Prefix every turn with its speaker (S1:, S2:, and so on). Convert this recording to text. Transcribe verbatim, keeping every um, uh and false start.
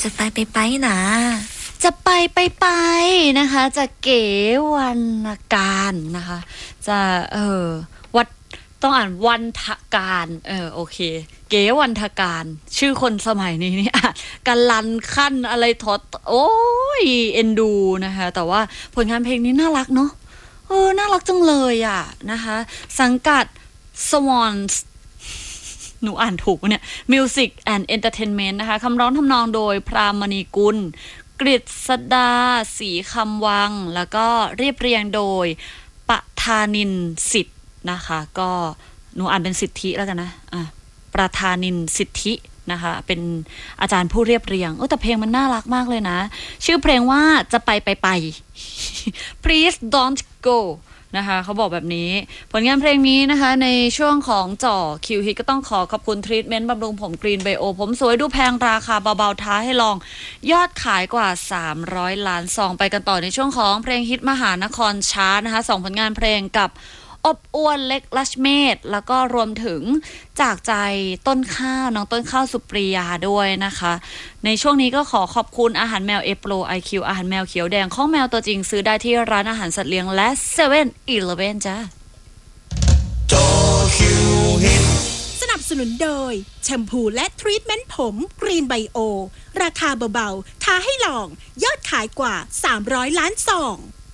S1: จะไปไปไปนะ
S2: จะไปไปไปนะคะจะเก๋วรรณการนะคะจะเออวัดต้องอ่านวันทการเออโอเคเก๋วันทการชื่อคนสมัยนี้นี่อ่ะกันลันขั้นอะไรทอดโอ้ยเอ็นดูนะคะแต่ว่าผลงานเพลงนี้น่ารักเนาะเออน่ารักจังเลยอ่ะนะคะสังกัด Swans หนูอ่านถูกเนี่ย Music and Entertainment นะคะคำร้องทำนองโดยพรามณีกุลกฤษดาศรีคำวังแล้วก็เรียบเรียงโดยปทานินสิทธิ์นะคะก็หนูอ่านเป็นสิทธิแล้วกันนะอ่ะประธานินสิทธินะคะเป็นอาจารย์ผู้เรียบเรียงเออแต่เพลงมันน่ารักมากเลยนะชื่อเพลงว่าจะไปไปไป please don't go นะคะเขาบอกแบบนี้ผลงานเพลงนี้นะคะในช่วงของจ่อคิวฮิตก็ต้องขอขอบคุณทรีทเมนต์บำรุงผมกรีนไบโอผมสวยดูแพงราคาเบาๆท้าให้ลองยอดขายกว่าสามร้อยล้านซองไปกันต่อในช่วงของเพลงฮิตมหานครชาร์ตนะคะสองผลงานเพลงกับอบอวนเล็กลัชเมธแล้วก็รวมถึงจากใจต้นข้าวน้องต้นข้าวสุปรียาด้วยนะคะในช่วงนี้ก็ขอขอบคุณอาหารแมวเอโปร ไอ คิว อาหารแมวเขียวแดงของแมวตัวจริงซื้อได้ที่ร้านอาหารสัตว์เลี้ยงและ เซเว่น อีเลฟเว่น จ้า
S3: สนับสนุนโดยแชมพูและทรีทเมนต์ผมกรีนไบโอราคาเบาๆท้าให้ลองยอดขายกว่าสามร้อยล้านซอง